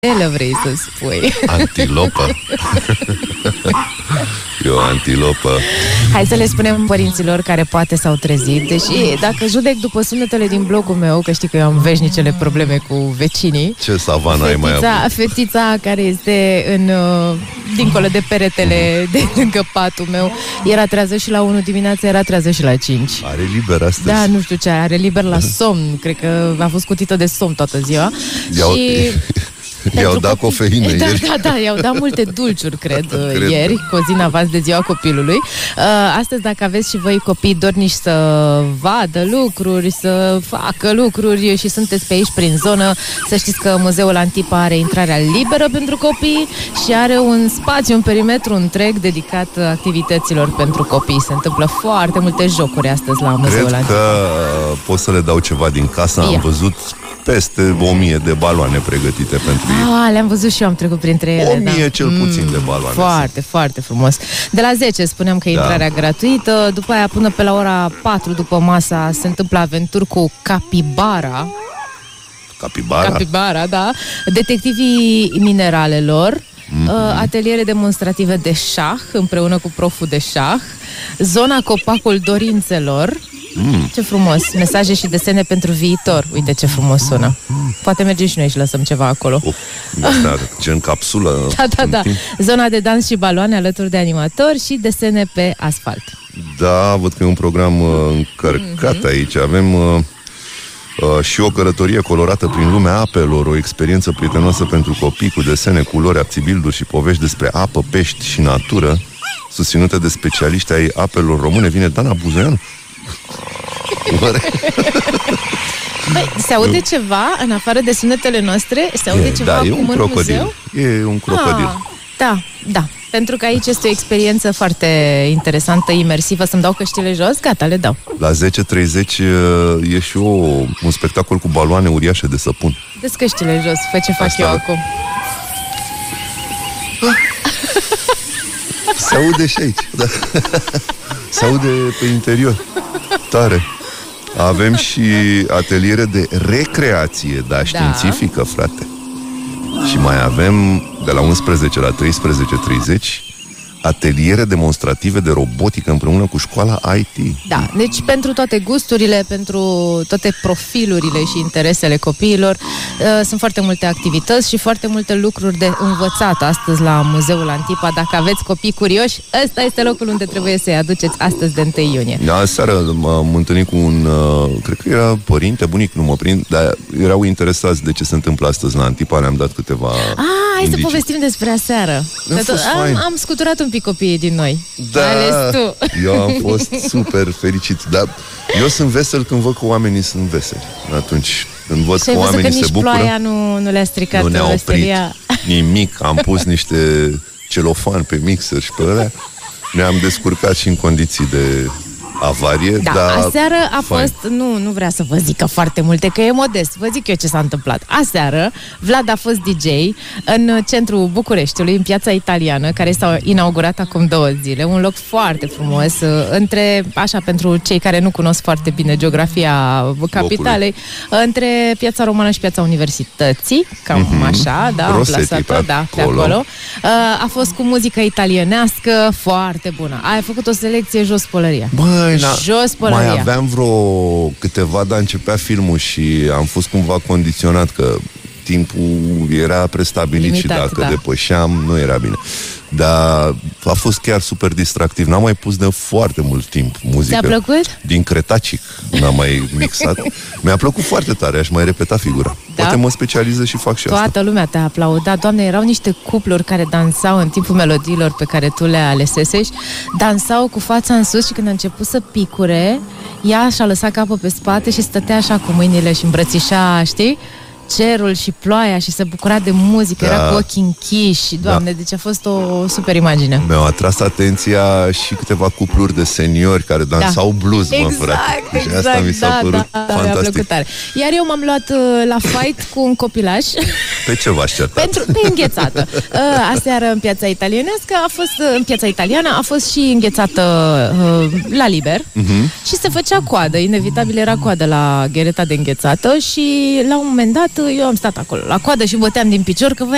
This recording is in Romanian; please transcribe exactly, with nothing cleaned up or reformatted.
Ele vrei să spui. Antilopă. E o antilopă. Hai să le spunem părinților care poate s-au trezit. Deși dacă judec după sunetele din blogul meu, că știi că eu am veșnicele probleme cu vecinii. Ce savană ai mai avut? Fetița care este în, dincolo de peretele de lângă patul meu era trează și la unu dimineața, era trează și la cinci. Are liber astăzi. Da, nu știu ce, are liber la somn. Cred că a fost cutită de somn toată ziua. Iau... Și... I-au dat cofeină da, ieri. Da, da, i-au dat multe dulciuri, cred, cred. ieri, cu o zi în avans de ziua copilului. Astăzi, dacă aveți și voi copii dornici să vadă lucruri, să facă lucruri și sunteți pe aici prin zonă, să știți că Muzeul Antipa are intrarea liberă pentru copii și are un spațiu, un perimetru întreg dedicat activităților pentru copii. Se întâmplă foarte multe jocuri astăzi la Muzeul Cred Antipa. că pot să le dau ceva din casă. Am Ia. văzut peste o mie de baloane pregătite pentru ei. Ah, le-am văzut și eu, am trecut printre ele. O mie da. cel puțin de baloane. Foarte, sunt. foarte frumos. De la zece spuneam că e Da. intrarea gratuită, după aia până pe la ora patru după masa se întâmplă aventuri cu capibara. Capibara? Capibara, da. Detectivii mineralelor, mm-hmm. ateliere demonstrative de șah împreună cu proful de șah, zona Copacul Dorințelor. Mm. Ce frumos, mesaje și desene pentru viitor. Uite ce frumos sună. Poate mergem și noi și lăsăm ceva acolo. Oh, asta, gen capsulă. Da, da, da. Zona de dans și baloane alături de animatori și desene pe asfalt. Da, văd că e un program uh, încărcat mm-hmm. aici. Avem uh, uh, și o călătorie colorată prin lumea apelor, o experiență prietenoasă pentru copii cu desene, culori, abțibilduri și povești despre apă, pești și natură, susținute de specialiști ai apelor române. Vine Dana Buzoianu. Băi, se aude ceva în afară de sunetele noastre? Se aude e, ceva da, acum e un în crocodil. muzeu? E un crocodil. Ah, da, da. Pentru că aici este o experiență foarte interesantă, imersivă. Să-mi dau căștile jos? Gata, le dau. La zece treizeci e și o, un spectacol cu baloane uriașe de săpun. Dă-ți căștile jos, fă ce fac Asta... eu acum. Se aude și aici, da. Se aude pe interior. Tare. Avem și ateliere de recreație, da, științifică, frate. Și mai avem de la unsprezece la treisprezece treizeci ateliere demonstrative de robotică împreună cu școala I T. Da, deci pentru toate gusturile, pentru toate profilurile și interesele copiilor, uh, sunt foarte multe activități și foarte multe lucruri de învățat astăzi la Muzeul Antipa. Dacă aveți copii curioși, ăsta este locul unde trebuie să-i aduceți astăzi de întâi iunie. Da, seara m-am întâlnit cu un, uh, cred că era părinte, bunic, nu mă prind, dar erau interesați de ce se întâmplă astăzi la Antipa, le-am dat câteva Ah, hai indicii. să povestim despre aseară. Am, am scuturat un pic copiii din noi. Da, ales tu. Eu am fost super fericit. Dar eu sunt vesel când văd că oamenii sunt veseli. Atunci, când văd că oamenii că se bucură, ploaia nu, nu le-a stricat nu ne-a oprit veselia. nimic. Am pus niște celofan pe mixer și pe ălea. Ne-am descurcat și în condiții de avarie. Da, dar aseară a fain. fost, nu, nu vrea să vă zică foarte multe, că e modest, vă zic eu ce s-a întâmplat. Aseară, Vlad a fost D J în centrul Bucureștiului, în Piața Italiană, care s-a inaugurat acum două zile, un loc foarte frumos, între, așa, pentru cei care nu cunosc foarte bine geografia capitalei, locului. Între Piața Romană și Piața Universității, cam mm-hmm. așa, da, amplasată, da, pe acolo. A fost cu muzică italienească foarte bună. Ai făcut o selecție jos pălăria. Băi, Na, jos pălăria. mai aveam vreo câteva, dar începea filmul și am fost cumva condiționat că timpul era prestabilit. Limitat, și dacă da. depășeam, nu era bine. Dar a fost chiar super distractiv. N-am mai pus de foarte mult timp muzică. Ți-a plăcut? Din Cretacic n-am mai mixat. Mi-a plăcut foarte tare, aș mai repeta figura. Da? Poate mă specializez și fac și Toată asta. Toată lumea te-a aplaudat. Doamne, erau niște cupluri care dansau în timpul melodiilor pe care tu le alesesești. Dansau cu fața în sus și când a început să picure, ea și-a lăsat capul pe spate și stătea așa cu mâinile și îmbrățișa, știi? Cerul și ploaia și se bucura de muzică, da. Era cu ochii închiși. Doamne, da. Deci a fost o super imagine. Mi-au atras atenția și câteva cupluri de seniori care dansau da. blues, exact, mă, frate. Exact, și asta mi s-a da, părut da, fantastic. Tare. Iar eu m-am luat uh, la fight cu un copilaș. Pe ce v-aș certat? Pentru, pe înghețată. Uh, aseară în Piața Italienească a fost, uh, în Piața Italiană a fost și înghețată uh, la liber uh-huh. și se făcea coadă. Inevitabil era coadă la ghereta de înghețată și la un moment dat eu am stat acolo la coadă și băteam din picior că voiam